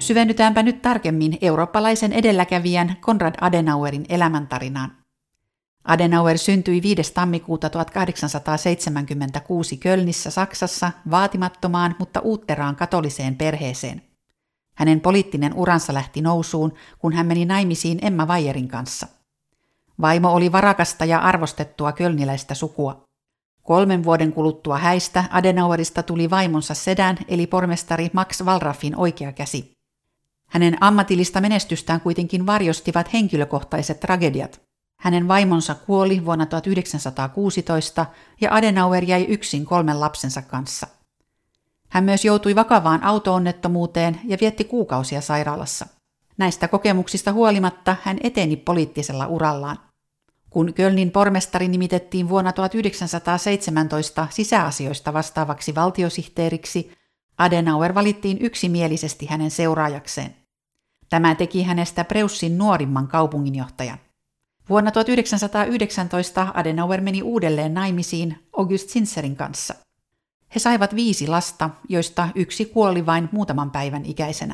Syvennytäänpä nyt tarkemmin eurooppalaisen edelläkävijän Konrad Adenauerin elämäntarinaan. Adenauer syntyi 5. tammikuuta 1876 Kölnissä, Saksassa, vaatimattomaan, mutta uutteraan katoliseen perheeseen. Hänen poliittinen uransa lähti nousuun, kun hän meni naimisiin Emma Weyerin kanssa. Vaimo oli varakasta ja arvostettua kölniläistä sukua. 3 vuoden kuluttua häistä Adenauerista tuli vaimonsa sedän eli pormestari Max Wallraffin oikea käsi. Hänen ammatillista menestystään kuitenkin varjostivat henkilökohtaiset tragediat. Hänen vaimonsa kuoli vuonna 1916 ja Adenauer jäi yksin 3 lapsensa kanssa. Hän myös joutui vakavaan auto-onnettomuuteen ja vietti kuukausia sairaalassa. Näistä kokemuksista huolimatta hän eteni poliittisella urallaan. Kun Kölnin pormestari nimitettiin vuonna 1917 sisäasioista vastaavaksi valtiosihteeriksi, Adenauer valittiin yksimielisesti hänen seuraajakseen. Tämä teki hänestä Preussin nuorimman kaupunginjohtajan. Vuonna 1919 Adenauer meni uudelleen naimisiin August Zinzerin kanssa. He saivat 5 lasta, joista 1 kuoli vain muutaman päivän ikäisenä.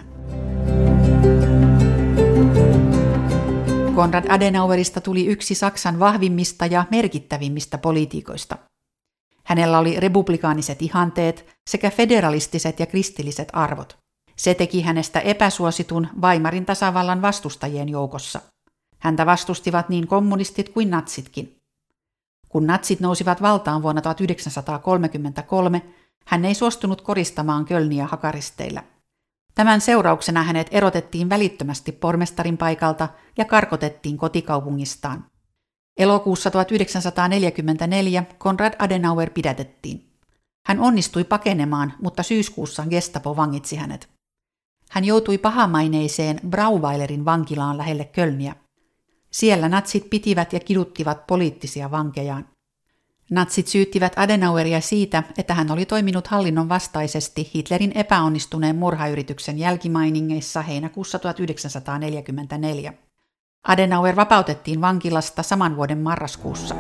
Konrad Adenauerista tuli yksi Saksan vahvimmista ja merkittävimmistä poliitikoista. Hänellä oli republikaaniset ihanteet sekä federalistiset ja kristilliset arvot. Se teki hänestä epäsuositun Weimarin tasavallan vastustajien joukossa. Häntä vastustivat niin kommunistit kuin natsitkin. Kun natsit nousivat valtaan vuonna 1933, hän ei suostunut koristamaan Kölniä hakaristeillä. Tämän seurauksena hänet erotettiin välittömästi pormestarin paikalta ja karkotettiin kotikaupungistaan. Elokuussa 1944 Konrad Adenauer pidätettiin. Hän onnistui pakenemaan, mutta syyskuussa Gestapo vangitsi hänet. Hän joutui pahamaineiseen Brauweilerin vankilaan lähelle Kölniä. Siellä natsit pitivät ja kiduttivat poliittisia vankejaan. Natsit syyttivät Adenaueria siitä, että hän oli toiminut hallinnon vastaisesti Hitlerin epäonnistuneen murhayrityksen jälkimainingeissa heinäkuussa 1944. Adenauer vapautettiin vankilasta saman vuoden marraskuussa.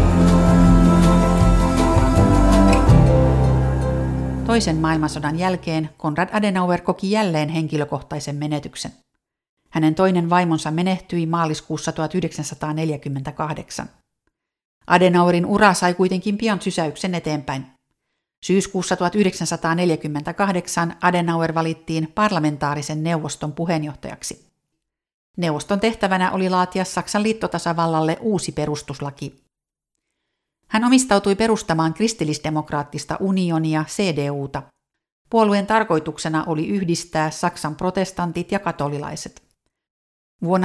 Toisen maailmansodan jälkeen Konrad Adenauer koki jälleen henkilökohtaisen menetyksen. Hänen toinen vaimonsa menehtyi maaliskuussa 1948. Adenauerin ura sai kuitenkin pian sysäyksen eteenpäin. Syyskuussa 1948 Adenauer valittiin parlamentaarisen neuvoston puheenjohtajaksi. Neuvoston tehtävänä oli laatia Saksan liittotasavallalle uusi perustuslaki. Hän omistautui perustamaan kristillisdemokraattista unionia CDUta. Puolueen tarkoituksena oli yhdistää Saksan protestantit ja katolilaiset. Vuonna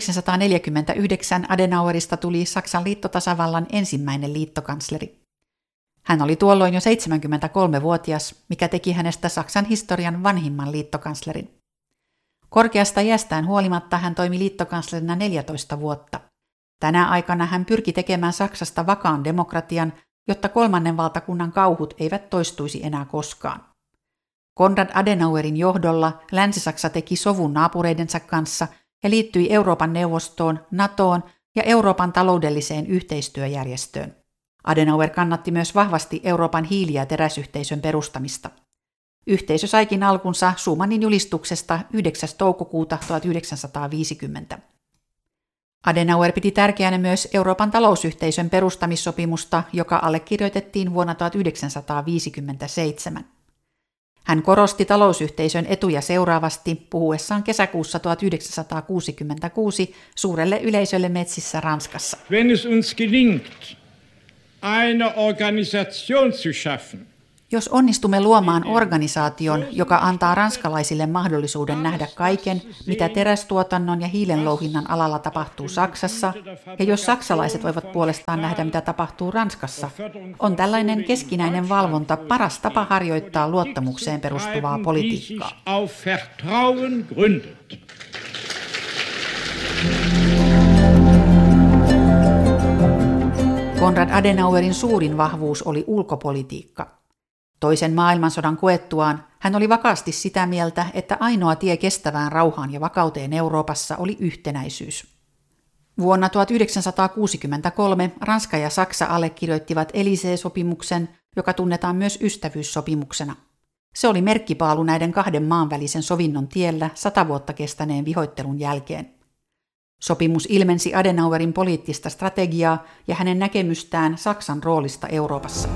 1949 Adenauerista tuli Saksan liittotasavallan ensimmäinen liittokansleri. Hän oli tuolloin jo 73-vuotias, mikä teki hänestä Saksan historian vanhimman liittokanslerin. Korkeasta iästään huolimatta hän toimi liittokanslerina 14 vuotta. Tänä aikana hän pyrki tekemään Saksasta vakaan demokratian, jotta kolmannen valtakunnan kauhut eivät toistuisi enää koskaan. Konrad Adenauerin johdolla Länsi-Saksa teki sovun naapureidensa kanssa ja liittyi Euroopan neuvostoon, NATOon ja Euroopan taloudelliseen yhteistyöjärjestöön. Adenauer kannatti myös vahvasti Euroopan hiili- ja teräsyhteisön perustamista. Yhteisö saikin alkunsa Schumannin julistuksesta 9. toukokuuta 1950. Adenauer piti tärkeänä myös Euroopan talousyhteisön perustamissopimusta, joka allekirjoitettiin vuonna 1957. Hän korosti talousyhteisön etuja seuraavasti puhuessaan kesäkuussa 1966 suurelle yleisölle metsissä Ranskassa. Wenn es uns gelingt, eine Organisation zu schaffen, jos onnistumme luomaan organisaation, joka antaa ranskalaisille mahdollisuuden nähdä kaiken, mitä terästuotannon ja hiilenlouhinnan alalla tapahtuu Saksassa, ja jos saksalaiset voivat puolestaan nähdä, mitä tapahtuu Ranskassa, on tällainen keskinäinen valvonta paras tapa harjoittaa luottamukseen perustuvaa politiikkaa. Konrad Adenauerin suurin vahvuus oli ulkopolitiikka. Toisen maailmansodan koettuaan hän oli vakaasti sitä mieltä, että ainoa tie kestävään rauhaan ja vakauteen Euroopassa oli yhtenäisyys. Vuonna 1963 Ranska ja Saksa allekirjoittivat Élysée-sopimuksen, joka tunnetaan myös ystävyyssopimuksena. Se oli merkkipaalu näiden kahden maan välisen sovinnon tiellä 100 vuotta kestäneen vihoittelun jälkeen. Sopimus ilmensi Adenauerin poliittista strategiaa ja hänen näkemystään Saksan roolista Euroopassa.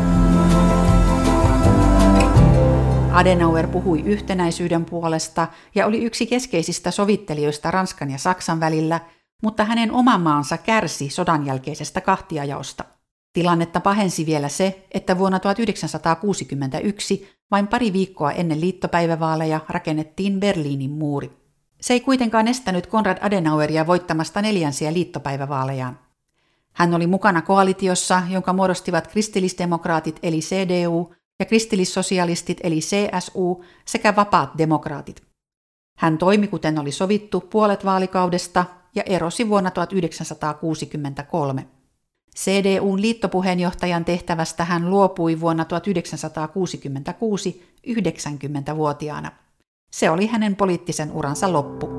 Adenauer puhui yhtenäisyyden puolesta ja oli yksi keskeisistä sovittelijoista Ranskan ja Saksan välillä, mutta hänen oma maansa kärsi sodan jälkeisestä kahtiajaosta. Tilannetta pahensi vielä se, että vuonna 1961, vain pari viikkoa ennen liittopäivävaaleja, rakennettiin Berliinin muuri. Se ei kuitenkaan estänyt Konrad Adenaueria voittamasta 4. liittopäivävaalejaan. Hän oli mukana koalitiossa, jonka muodostivat kristillisdemokraatit eli CDU ja kristillissosialistit eli CSU sekä vapaat demokraatit. Hän toimi kuten oli sovittu puolet vaalikaudesta ja erosi vuonna 1963. CDUn liittopuheenjohtajan tehtävästä hän luopui vuonna 1966 90-vuotiaana. Se oli hänen poliittisen uransa loppu.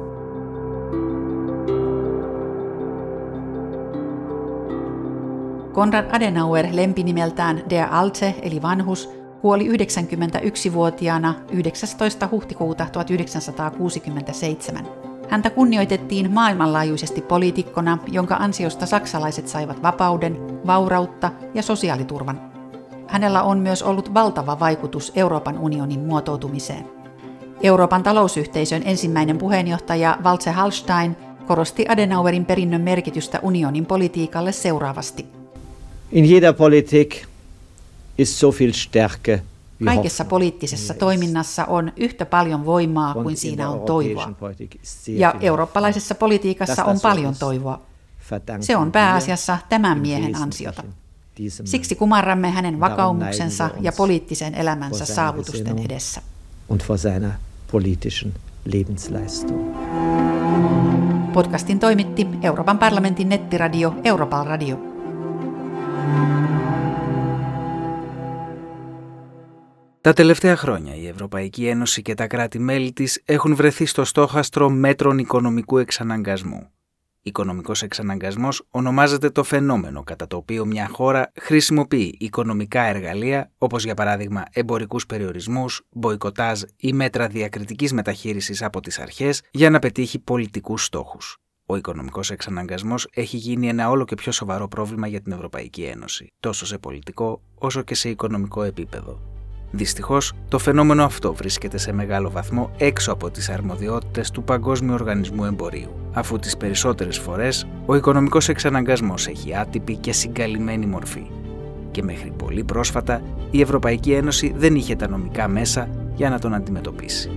Konrad Adenauer, lempinimeltään Der Alte eli vanhus, kuoli 91-vuotiaana 19. huhtikuuta 1967. Häntä kunnioitettiin maailmanlaajuisesti poliitikkona, jonka ansiosta saksalaiset saivat vapauden, vaurautta ja sosiaaliturvan. Hänellä on myös ollut valtava vaikutus Euroopan unionin muotoutumiseen. Euroopan talousyhteisön ensimmäinen puheenjohtaja Walter Hallstein korosti Adenauerin perinnön merkitystä unionin politiikalle seuraavasti. In jeder Politik ist so viel Stärke. Kaikessa poliittisessa toiminnassa on yhtä paljon voimaa kuin siinä on toivoa. Ja eurooppalaisessa politiikassa on paljon toivoa. Se on pääasiassa tämän miehen ansiota. Siksi kumarramme hänen vakaumuksensa ja poliittisen elämänsä saavutusten edessä. Podcastin toimitti Euroopan parlamentin nettiradio Euroopan Radio. Τα τελευταία χρόνια η Ευρωπαϊκή Ένωση και τα κράτη-μέλη της έχουν βρεθεί στο στόχαστρο μέτρων οικονομικού εξαναγκασμού. Οικονομικός εξαναγκασμός ονομάζεται το φαινόμενο κατά το οποίο μια χώρα χρησιμοποιεί οικονομικά εργαλεία, όπως για παράδειγμα εμπορικούς περιορισμούς, μποϊκοτάζ ή μέτρα διακριτικής μεταχείρισης από τις αρχές, για να πετύχει πολιτικούς στόχους. Ο οικονομικός εξαναγκασμός έχει γίνει ένα όλο και πιο σοβαρό πρόβλημα για την Ευρωπαϊκή Ένωση, τόσο σε πολιτικό όσο και σε οικονομικό επίπεδο. Δυστυχώς, το φαινόμενο αυτό βρίσκεται σε μεγάλο βαθμό έξω από τις αρμοδιότητες του Παγκόσμιου Οργανισμού Εμπορίου, αφού τις περισσότερες φορές ο οικονομικός εξαναγκασμός έχει άτυπη και συγκαλυμμένη μορφή. Και μέχρι πολύ πρόσφατα η Ευρωπαϊκή Ένωση δεν είχε τα νομικά μέσα για να τον αντιμετωπίσει.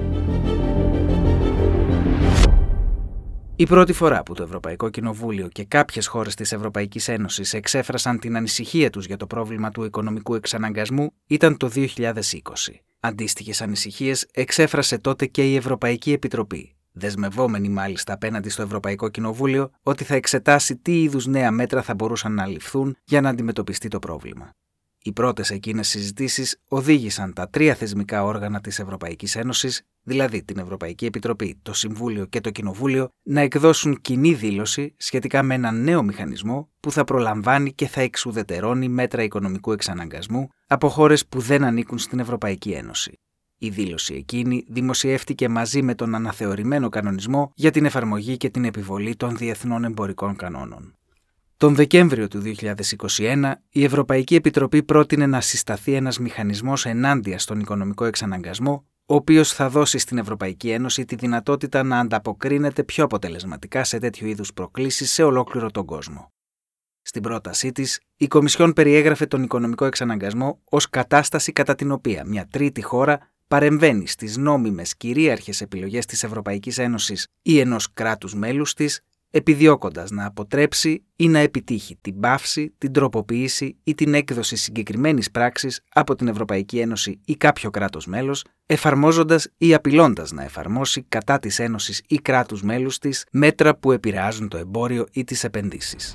Η πρώτη φορά που το Ευρωπαϊκό Κοινοβούλιο και κάποιες χώρες της Ευρωπαϊκής Ένωσης εξέφρασαν την ανησυχία τους για το πρόβλημα του οικονομικού εξαναγκασμού ήταν το 2020. Αντίστοιχες ανησυχίες εξέφρασε τότε και η Ευρωπαϊκή Επιτροπή, δεσμευόμενη μάλιστα απέναντι στο Ευρωπαϊκό Κοινοβούλιο ότι θα εξετάσει τι είδους νέα μέτρα θα μπορούσαν να ληφθούν για να αντιμετωπιστεί το πρόβλημα. Οι πρώτες εκείνες συζητήσεις οδήγησαν τα τρία θεσμικά όργανα της Ευρωπαϊκής Ένωσης, δηλαδή την Ευρωπαϊκή Επιτροπή, το Συμβούλιο και το Κοινοβούλιο, να εκδώσουν κοινή δήλωση σχετικά με έναν νέο μηχανισμό που θα προλαμβάνει και θα εξουδετερώνει μέτρα οικονομικού εξαναγκασμού από χώρες που δεν ανήκουν στην Ευρωπαϊκή Ένωση. Η δήλωση εκείνη δημοσιεύτηκε μαζί με τον αναθεωρημένο κανονισμό για την εφαρμογή και την επιβολή των διεθνών εμπορικών κανόνων. Τον Δεκέμβριο του 2021, η Ευρωπαϊκή Επιτροπή πρότεινε να συσταθεί ένας μηχανισμός ενάντια στον οικονομικό εξαναγκασμό, ο οποίος θα δώσει στην Ευρωπαϊκή Ένωση τη δυνατότητα να ανταποκρίνεται πιο αποτελεσματικά σε τέτοιου είδους προκλήσεις σε ολόκληρο τον κόσμο. Στην πρότασή της, η Κομισιόν περιέγραφε τον οικονομικό εξαναγκασμό ως κατάσταση κατά την οποία μια τρίτη χώρα παρεμβαίνει στις νόμιμες κυρίαρχες επιλογές της Ευρωπαϊκής Ένωσης ή ενός κράτους μέλους της, επιδιώκοντας να αποτρέψει ή να επιτύχει την πάυση, την τροποποίηση ή την έκδοση συγκεκριμένης πράξης από την Ευρωπαϊκή Ένωση ή κάποιο κράτος μέλος, εφαρμόζοντας ή απειλώντας να εφαρμόσει κατά της Ένωσης ή κράτους μέλους της μέτρα που επηρεάζουν το εμπόριο ή τις επενδύσεις.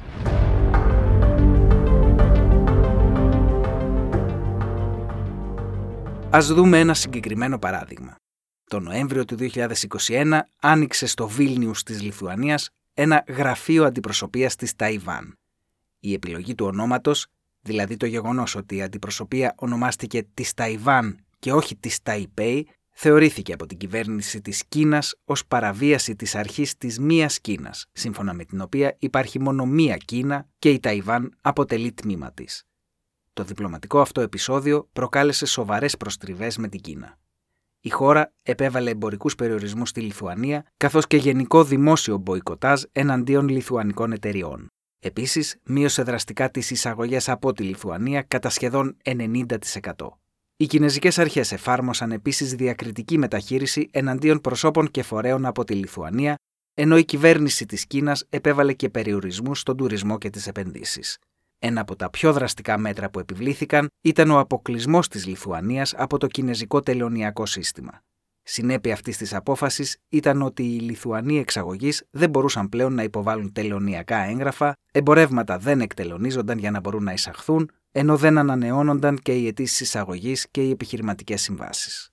Ας δούμε ένα συγκεκριμένο παράδειγμα. Το Νοέμβριο του 2021 άνοιξε στο Βίλνιους της Λιθουανίας ένα γραφείο αντιπροσωπείας της Ταϊβάν. Η επιλογή του ονόματος, δηλαδή το γεγονός ότι η αντιπροσωπεία ονομάστηκε της Ταϊβάν και όχι της Ταϊπέη, θεωρήθηκε από την κυβέρνηση της Κίνας ως παραβίαση της αρχής της μίας Κίνας, σύμφωνα με την οποία υπάρχει μόνο μία Κίνα και η Ταϊβάν αποτελεί τμήμα της. Το διπλωματικό αυτό επεισόδιο προκάλεσε σοβαρές προστριβές με την Κίνα. Η χώρα επέβαλε εμπορικούς περιορισμούς στη Λιθουανία, καθώς και γενικό δημόσιο μποϊκοτάζ εναντίον λιθουανικών εταιριών. Επίσης, μείωσε δραστικά τις εισαγωγές από τη Λιθουανία κατά σχεδόν 90%. Οι κινεζικές αρχές εφάρμοσαν επίσης διακριτική μεταχείριση εναντίον προσώπων και φορέων από τη Λιθουανία, ενώ η κυβέρνηση της Κίνας επέβαλε και περιορισμούς στον τουρισμό και τις επενδύσεις. Ένα από τα πιο δραστικά μέτρα που επιβλήθηκαν ήταν ο αποκλεισμός της Λιθουανίας από το κινεζικό τελωνειακό σύστημα. Συνέπεια αυτής της απόφασης ήταν ότι οι Λιθουανοί εξαγωγείς δεν μπορούσαν πλέον να υποβάλουν τελωνειακά έγγραφα, εμπορεύματα δεν εκτελωνίζονταν για να μπορούν να εισαχθούν, ενώ δεν ανανεώνονταν και οι αιτήσεις εισαγωγής και οι επιχειρηματικές συμβάσεις.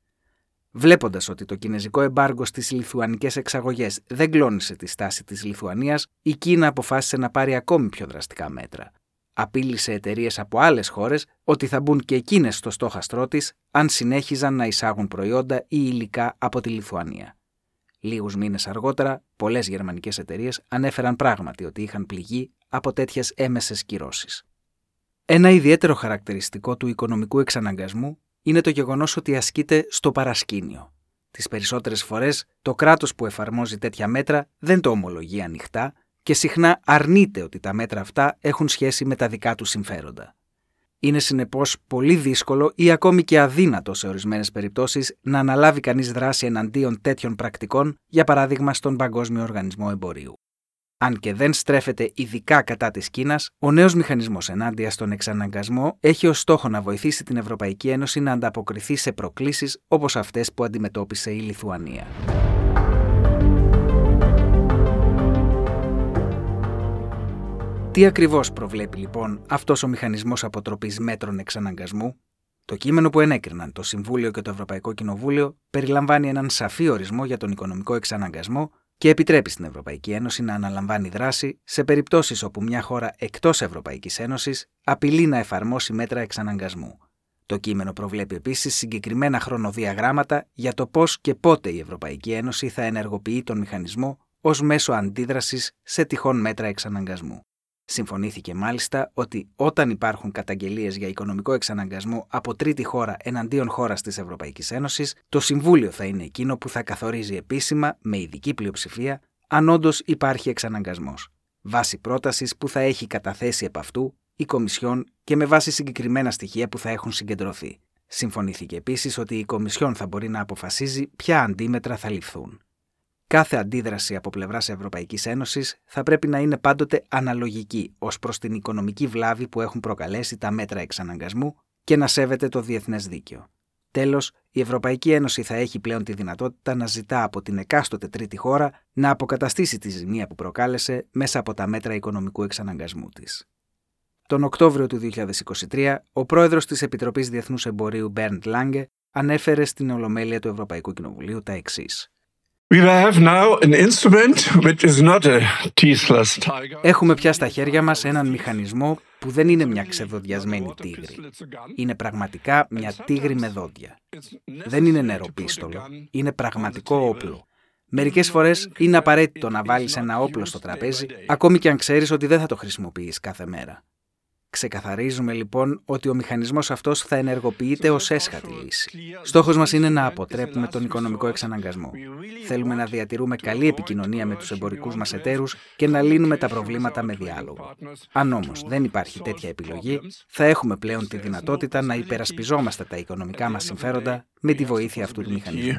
Βλέποντας ότι το κινεζικό εμπάργκο στις λιθουανικές εξαγωγές δεν κλώνησε τη στάση της Λιθουανίας, η Κίνα αποφάσισε να πάρει ακόμη πιο δραστικά μέτρα. Απείλησε εταιρείες από άλλες χώρες ότι θα μπουν και εκείνες στο στόχαστρό της αν συνέχιζαν να εισάγουν προϊόντα ή υλικά από τη Λιθουανία. Λίγους μήνες αργότερα, πολλές γερμανικές εταιρείες ανέφεραν πράγματι ότι είχαν πληγεί από τέτοιες έμεσες κυρώσεις. Ένα ιδιαίτερο χαρακτηριστικό του οικονομικού εξαναγκασμού είναι το γεγονός ότι ασκείται στο παρασκήνιο. Τις περισσότερες φορές, το κράτος που εφαρμόζει τέτοια μέτρα δεν το ομολογεί ανοιχτά και συχνά αρνείται ότι τα μέτρα αυτά έχουν σχέση με τα δικά του συμφέροντα. Είναι συνεπώς πολύ δύσκολο ή ακόμη και αδύνατο σε ορισμένες περιπτώσεις να αναλάβει κανείς δράση εναντίον τέτοιων πρακτικών, για παράδειγμα στον Παγκόσμιο Οργανισμό Εμπορίου. Αν και δεν στρέφεται ειδικά κατά της Κίνας, ο νέος μηχανισμός ενάντια στον εξαναγκασμό έχει ως στόχο να βοηθήσει την Ευρωπαϊκή Ένωση να ανταποκριθεί σε προκλήσεις όπως αυτές που αντιμετώπισε η Λιθουανία. Τι ακριβώς προβλέπει λοιπόν αυτός ο μηχανισμός αποτροπής μέτρων εξαναγκασμού? Το κείμενο που ενέκριναν το Συμβούλιο και το Ευρωπαϊκό Κοινοβούλιο περιλαμβάνει έναν σαφή ορισμό για τον οικονομικό εξαναγκασμό και επιτρέπει στην Ευρωπαϊκή Ένωση να αναλαμβάνει δράση σε περιπτώσεις όπου μια χώρα εκτός Ευρωπαϊκής Ένωσης απειλεί να εφαρμόσει μέτρα εξαναγκασμού. Το κείμενο προβλέπει επίσης συγκεκριμένα χρονοδιαγράμματα για το πώς και πότε η Ευρωπαϊκή Ένωση θα ενεργοποιεί τον μηχανισμό ως μέσο αντίδρασης σε τυχόν μέτρα εξαναγκασμού. Συμφωνήθηκε μάλιστα ότι όταν υπάρχουν καταγγελίες για οικονομικό εξαναγκασμό από τρίτη χώρα εναντίον χώρας της Ευρωπαϊκής Ένωσης, το Συμβούλιο θα είναι εκείνο που θα καθορίζει επίσημα, με ειδική πλειοψηφία, αν όντως υπάρχει εξαναγκασμός, βάσει πρότασης που θα έχει καταθέσει επ' αυτού η Κομισιόν και με βάση συγκεκριμένα στοιχεία που θα έχουν συγκεντρωθεί. Συμφωνήθηκε επίσης ότι η Κομισιόν θα μπορεί να αποφασίζει ποια αντίμετρα θα ληφθούν. Κάθε αντίδραση από πλευράς Ευρωπαϊκής Ένωσης θα πρέπει να είναι πάντοτε αναλογική ως προς την οικονομική βλάβη που έχουν προκαλέσει τα μέτρα εξαναγκασμού και να σέβεται το διεθνές δίκαιο. Τέλος, η Ευρωπαϊκή Ένωση θα έχει πλέον τη δυνατότητα να ζητά από την εκάστοτε τρίτη χώρα να αποκαταστήσει τη ζημία που προκάλεσε μέσα από τα μέτρα οικονομικού εξαναγκασμού της. Τον Οκτώβριο του 2023, ο πρόεδρος της Επιτροπής Διεθνούς Εμπορίου Bernd Lange ανέφερε στην Ολομέλεια του Ευρωπαϊκού Κοινοβουλίου τα εξής. Έχουμε πια στα χέρια μας έναν μηχανισμό που δεν είναι μια ξεδοδιασμένη τίγρη. Είναι πραγματικά μια τίγρη με δόντια. Δεν είναι νεροπίστολο, είναι πραγματικό όπλο. Μερικές φορές είναι απαραίτητο να βάλεις ένα όπλο στο τραπέζι, ακόμη και αν ξέρεις ότι δεν θα το χρησιμοποιείς κάθε μέρα. Ξεκαθαρίζουμε λοιπόν ότι ο μηχανισμός αυτός θα ενεργοποιείται ως έσχατη λύση. Στόχος μας είναι να αποτρέπουμε τον οικονομικό εξαναγκασμό. Θέλουμε να διατηρούμε καλή επικοινωνία με τους εμπορικούς μας εταίρους και να λύνουμε τα προβλήματα με διάλογο. Αν όμως δεν υπάρχει τέτοια επιλογή, θα έχουμε πλέον τη δυνατότητα να υπερασπιζόμαστε τα οικονομικά μας συμφέροντα με τη βοήθεια αυτού του μηχανισμού.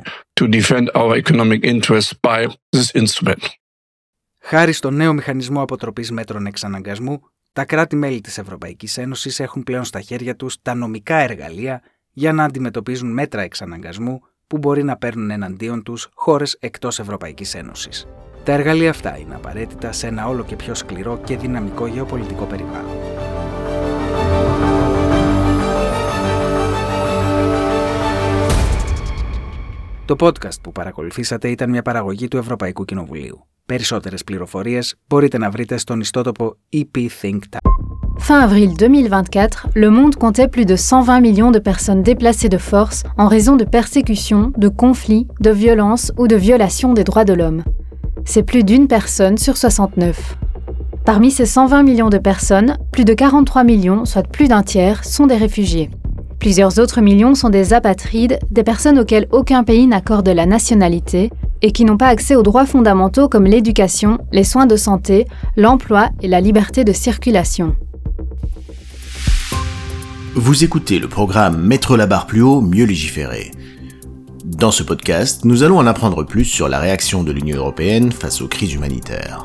Χάρη στο νέο μηχανισμό αποτροπής μέτρων εξαναγκασμού, τα κράτη-μέλη της Ευρωπαϊκής Ένωσης έχουν πλέον στα χέρια τους τα νομικά εργαλεία για να αντιμετωπίζουν μέτρα εξαναγκασμού που μπορεί να παίρνουν εναντίον τους χώρες εκτός Ευρωπαϊκής Ένωσης. Τα εργαλεία αυτά είναι απαραίτητα σε ένα όλο και πιο σκληρό και δυναμικό γεωπολιτικό περιβάλλον. Το podcast που παρακολουθήσατε ήταν μια παραγωγή του Ευρωπαϊκού Κοινοβουλίου. Περισσότερες πληροφορίες μπορείτε να βρείτε στον ιστότοπο EP Think Tank. Fin avril 2024, le monde comptait plus de 120 millions de personnes déplacées de force en raison de persécutions, de conflits, de violences ou de violations des droits de l'homme. C'est plus d'une personne sur 69. Parmi ces 120 millions de personnes, plus de 43 millions, soit plus d'un tiers, sont des réfugiés. Plusieurs autres millions sont des apatrides, des personnes auxquelles aucun pays n'accorde la nationalité et qui n'ont pas accès aux droits fondamentaux comme l'éducation, les soins de santé, l'emploi et la liberté de circulation. Vous écoutez le programme Mettre la barre plus haut, mieux légiférer. Dans ce podcast, nous allons en apprendre plus sur la réaction de l'Union européenne face aux crises humanitaires.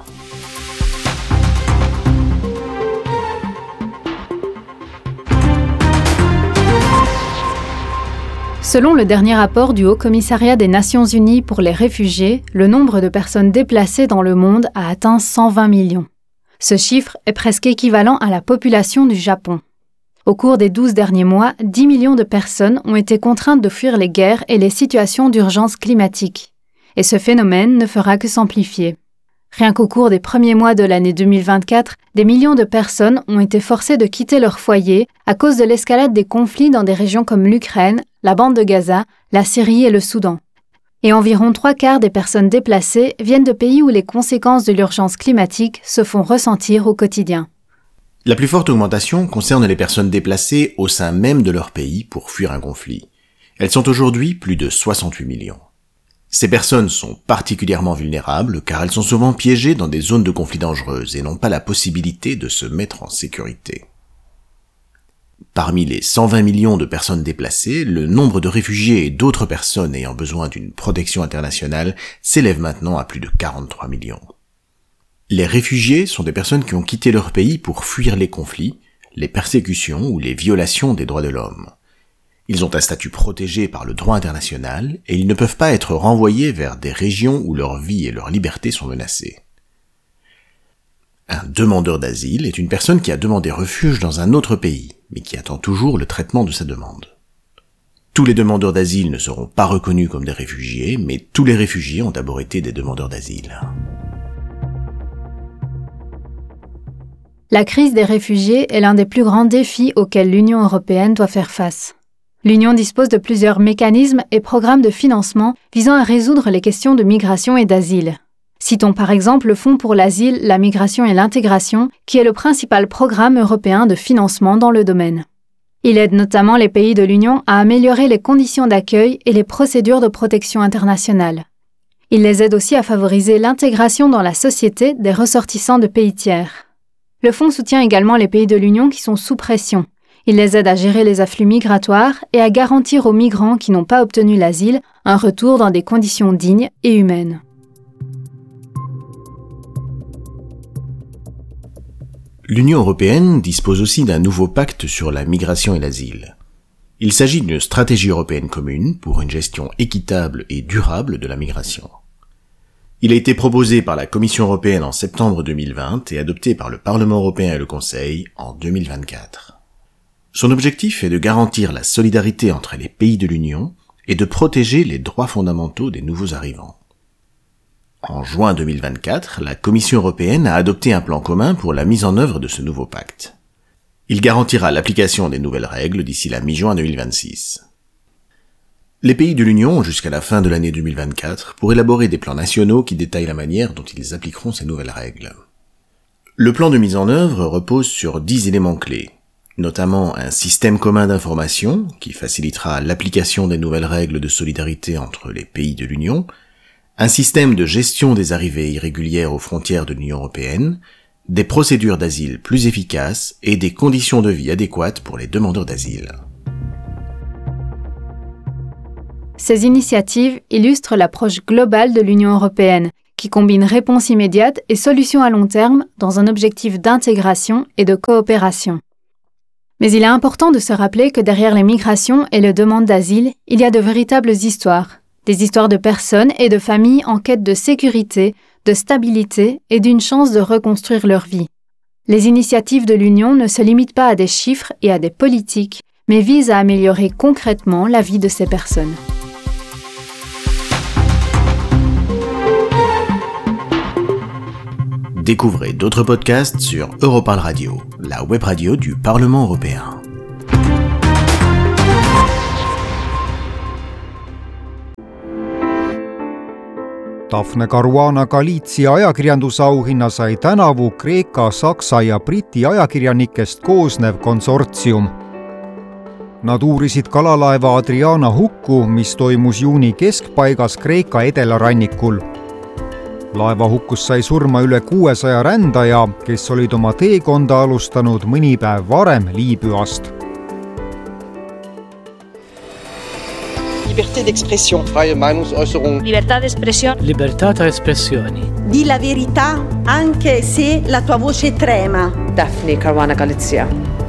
Selon le dernier rapport du Haut Commissariat des Nations Unies pour les réfugiés, le nombre de personnes déplacées dans le monde a atteint 120 millions. Ce chiffre est presque équivalent à la population du Japon. Au cours des 12 derniers mois, 10 millions de personnes ont été contraintes de fuir les guerres et les situations d'urgence climatique. Et ce phénomène ne fera que s'amplifier. Rien qu'au cours des premiers mois de l'année 2024, des millions de personnes ont été forcées de quitter leur foyer à cause de l'escalade des conflits dans des régions comme l'Ukraine, la bande de Gaza, la Syrie et le Soudan. Et environ 3/4 des personnes déplacées viennent de pays où les conséquences de l'urgence climatique se font ressentir au quotidien. La plus forte augmentation concerne les personnes déplacées au sein même de leur pays pour fuir un conflit. Elles sont aujourd'hui plus de 68 millions. Ces personnes sont particulièrement vulnérables car elles sont souvent piégées dans des zones de conflits dangereuses et n'ont pas la possibilité de se mettre en sécurité. Parmi les 120 millions de personnes déplacées, le nombre de réfugiés et d'autres personnes ayant besoin d'une protection internationale s'élève maintenant à plus de 43 millions. Les réfugiés sont des personnes qui ont quitté leur pays pour fuir les conflits, les persécutions ou les violations des droits de l'homme. Ils ont un statut protégé par le droit international et ils ne peuvent pas être renvoyés vers des régions où leur vie et leur liberté sont menacées. Un demandeur d'asile est une personne qui a demandé refuge dans un autre pays, mais qui attend toujours le traitement de sa demande. Tous les demandeurs d'asile ne seront pas reconnus comme des réfugiés, mais tous les réfugiés ont d'abord été des demandeurs d'asile. La crise des réfugiés est l'un des plus grands défis auxquels l'Union européenne doit faire face. L'Union dispose de plusieurs mécanismes et programmes de financement visant à résoudre les questions de migration et d'asile. Citons par exemple le Fonds pour l'asile, la migration et l'intégration, qui est le principal programme européen de financement dans le domaine. Il aide notamment les pays de l'Union à améliorer les conditions d'accueil et les procédures de protection internationale. Il les aide aussi à favoriser l'intégration dans la société des ressortissants de pays tiers. Le fonds soutient également les pays de l'Union qui sont sous pression. Il les aide à gérer les afflux migratoires et à garantir aux migrants qui n'ont pas obtenu l'asile un retour dans des conditions dignes et humaines. L'Union européenne dispose aussi d'un nouveau pacte sur la migration et l'asile. Il s'agit d'une stratégie européenne commune pour une gestion équitable et durable de la migration. Il a été proposé par la Commission européenne en septembre 2020 et adopté par le Parlement européen et le Conseil en 2024. Son objectif est de garantir la solidarité entre les pays de l'Union et de protéger les droits fondamentaux des nouveaux arrivants. En juin 2024, la Commission européenne a adopté un plan commun pour la mise en œuvre de ce nouveau pacte. Il garantira l'application des nouvelles règles d'ici la mi-juin 2026. Les pays de l'Union ont jusqu'à la fin de l'année 2024 pour élaborer des plans nationaux qui détaillent la manière dont ils appliqueront ces nouvelles règles. Le plan de mise en œuvre repose sur 10 éléments clés, notamment un système commun d'information qui facilitera l'application des nouvelles règles de solidarité entre les pays de l'Union, un système de gestion des arrivées irrégulières aux frontières de l'Union européenne, des procédures d'asile plus efficaces et des conditions de vie adéquates pour les demandeurs d'asile. Ces initiatives illustrent l'approche globale de l'Union européenne, qui combine réponse immédiate et solutions à long terme dans un objectif d'intégration et de coopération. Mais il est important de se rappeler que derrière les migrations et les demandes d'asile, il y a de véritables histoires. Des histoires de personnes et de familles en quête de sécurité, de stabilité et d'une chance de reconstruire leur vie. Les initiatives de l'Union ne se limitent pas à des chiffres et à des politiques, mais visent à améliorer concrètement la vie de ces personnes. Découvrez d'autres podcasts sur Europarl Radio, la la web radio du Parlement européen. Daphne Caruana Galizia ajakirjandusauhinna sai tänavu Kreeka, Saksa ja Briti ajakirjanikest koosnev konsortsium. Nad uurisid kalalaeva Adriana hukku, mis toimus juuni keskpaigas Kreeka edelarannikul. Laeva hukkus sai surma üle 600 rändaja, kes olid oma teekonda alustanud mõni päev varem Liibüast. Liberté d'expression. Freie Meinungsäußerung. Libertà d'espressione. Libertà d'espressione. Di la verità anche se la tua voce trema. Daphne Caruana Galizia.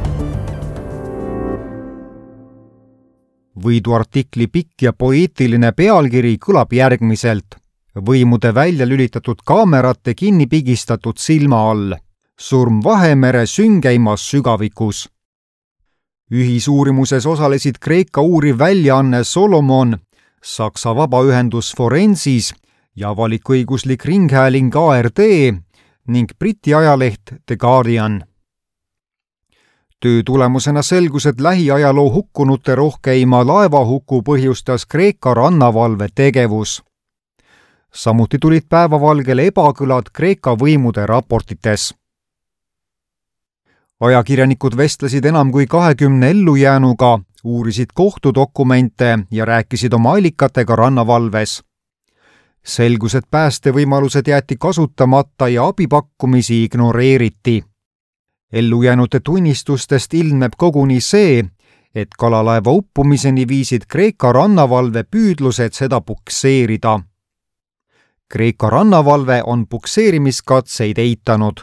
Võiduartikli pikk ja poeetiline pealkiri kõlab järgmiselt. Võimude välja lülitatud kaamerate kinni pigistatud silma all. Surm Vahemere süngeimas sügavikus. Ühisuurimuses osalesid Kreeka uuriv väljaanne Solomon, Saksa vabaühendus Forensis ja avalik-õiguslik ringhääling ARD ning Briti ajaleht The Guardian. Töö tulemusena selgus, et lähiajaloo hukkunute rohkeima laevahuku põhjustas Kreeka rannavalve tegevus. Samuti tulid päevavalgele ebakõlad Kreeka võimude raportites. Ajakirjanikud vestlesid enam kui 20 ellujäänuga, uurisid kohtudokumente ja rääkisid oma allikatega rannavalves. Selgus, et päästevõimalused jäeti kasutamata ja abipakkumisi ignoreeriti. Ellujäänute tunnistustest ilmneb koguni see, et kalalaeva uppumiseni viisid Kreeka rannavalve püüdlused seda pukseerida. Kreeka rannavalve on pukseerimiskatseid eitanud.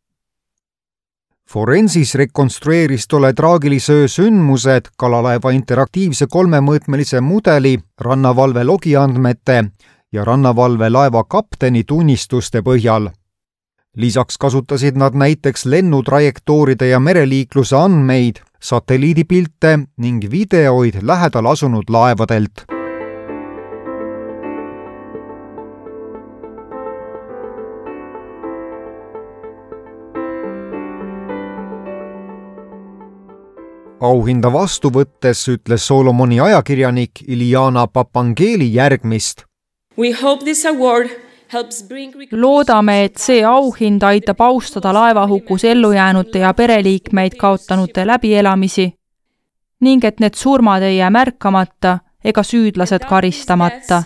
Forensis rekonstrueeris tolle traagilise öö sündmused kalalaeva interaktiivse 3-mõõtmelise mudeli, rannavalve logiandmete ja rannavalve laeva kapteni tunnistuste põhjal. Lisaks kasutasid nad näiteks lennutrajektooride ja mereliikluse andmeid, satelliidipilte ning videoid lähedal asunud laevadelt. Auhinda vastu võttes ütles Solomoni ajakirjanik Iliana Papangeli järgmist. Loodame, et see auhind aitab austada laevahukus ellujäänute ja pereliikmeid kaotanute läbielamisi ning et need surmad ei jää märkamata ega süüdlased karistamata.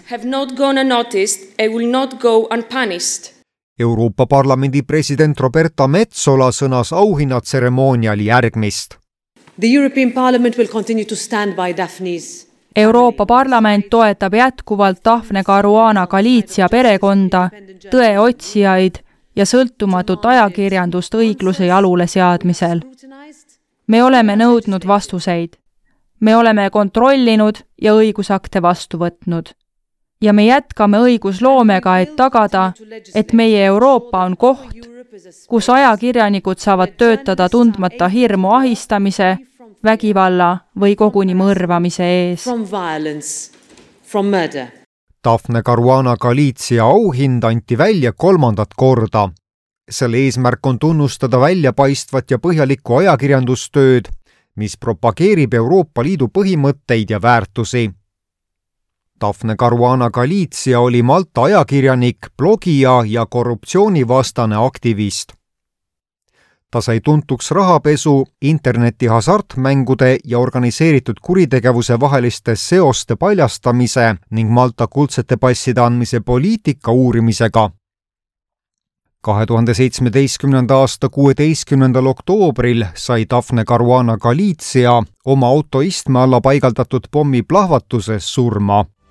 Euroopa Parlamendi president Roberta Metsola sõnas auhinnatseremoonial järgmist. Euroopa Parlament toetab jätkuvalt Daphne Caruana Galizia perekonda, tõeotsijaid ja sõltumatut ajakirjandust õigluse jalule seadmisel. Me oleme nõudnud vastuseid. Me oleme kontrollinud ja õigusakte vastu võtnud. Ja me jätkame õigusloomega, et tagada, et meie Euroopa on koht, kus ajakirjanikud saavad töötada tundmata hirmu ahistamise, vägivalla või koguni mõrvamise ees. Daphne Caruana Galizia auhind anti välja 3. korda. Selle eesmärk on tunnustada väljapaistvat ja põhjalikku ajakirjandustööd, mis propageerib Euroopa Liidu põhimõtteid ja väärtusi. Daphne Caruana Galizia oli Malta ajakirjanik, blogija ja korruptsioonivastane aktivist. Ta sai tuntuks rahapesu, interneti hasartmängude ja organiseeritud kuritegevuse vaheliste seoste paljastamise ning Malta kuldsete passide andmise poliitika uurimisega. 2017. aasta 16. oktoobril sai Daphne Caruana Galizia oma auto istme alla paigaldatud pommi plahvatuses surma.